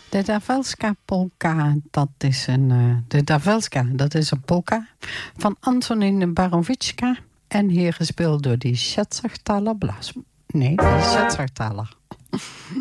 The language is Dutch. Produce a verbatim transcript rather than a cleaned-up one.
De Davelska polka, dat is een... Uh, de Davelska, dat is een polka van Antonin Barovitschka. En hier gespeeld door die Schetzertaler Blas. Nee, die Schetzertaler.